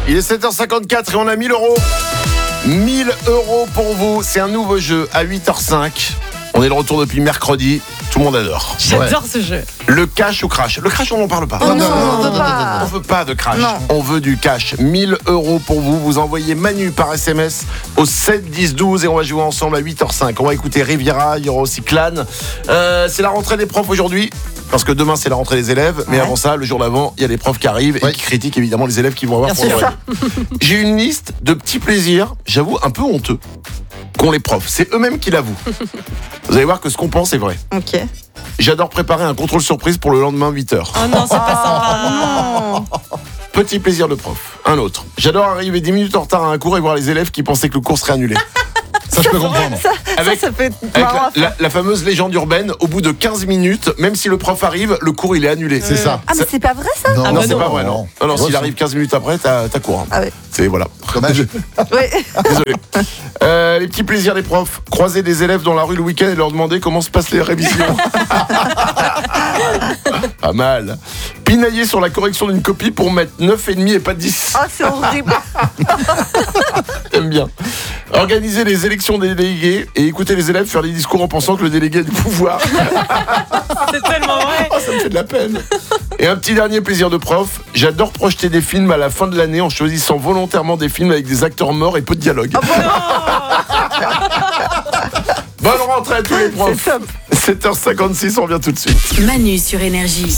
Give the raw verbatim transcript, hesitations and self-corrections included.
Il est sept heures cinquante-quatre et on a mille euros. mille euros pour vous. C'est un nouveau jeu à huit heures cinq. On est de retour depuis mercredi. Tout le monde adore. J'adore ouais. ce jeu. Le cash ou crash. Le crash, on n'en parle pas. Oh non, non, non, on veut pas. On veut pas de crash. Non. On veut du cash. mille euros pour vous. Vous envoyez Manu par S M S au sept dix douze et on va jouer ensemble à huit heures cinq. On va écouter Riviera. Il y aura aussi Clan. Euh, c'est la rentrée des profs aujourd'hui. Parce que demain, c'est la rentrée des élèves. Mais ouais. avant ça, le jour d'avant, il y a les profs qui arrivent ouais. et qui critiquent évidemment les élèves qui vont avoir Bien pour sûr. J'ai une liste de petits plaisirs, j'avoue, un peu honteux, qu'ont les profs. C'est eux-mêmes qui l'avouent. Vous allez voir que ce qu'on pense est vrai. Ok. J'adore préparer un contrôle surprise pour le lendemain huit heures. Oh non, c'est pas sympa. Non. Petit plaisir de prof. Un autre. J'adore arriver dix minutes en retard à un cours et voir les élèves qui pensaient que le cours serait annulé. Ça, je peux comprendre. Ça, avec, ça, ça peut être avec marrant la, la, la fameuse légende urbaine, au bout de quinze minutes, même si le prof arrive, le cours il est annulé. C'est ça. Ah, mais c'est pas vrai ça? Non, Ah non, non, c'est c'est non. pas vrai, non. Non, non, s'il arrive quinze minutes après, t'as, t'as cours. Hein. Ah ouais. C'est voilà. Dommage. Ouais. Désolé. Euh, les petits plaisirs des profs. Croiser des élèves dans la rue le week-end et leur demander comment se passent les révisions. Pas mal. Pinailler sur la correction d'une copie pour mettre neuf virgule cinq et pas dix. Oh, c'est horrible. J'aime bien. Organiser les élections des délégués et écouter les élèves faire des discours en pensant que le délégué a du pouvoir. C'est tellement vrai. Oh, ça me fait de la peine. Et un petit dernier plaisir de prof. J'adore projeter des films à la fin de l'année en choisissant volontairement des films avec des acteurs morts et peu de dialogue. Oh, bon. Bonne rentrée à tous les profs. C'est top. sept heures cinquante-six, on revient tout de suite. Manu sur Énergie.